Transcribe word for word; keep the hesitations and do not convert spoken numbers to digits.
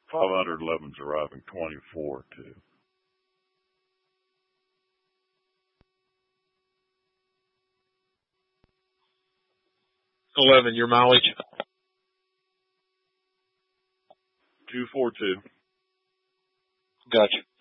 five hundred eleven's arriving twenty-four two. eleven, your mileage? two four two. Gotcha.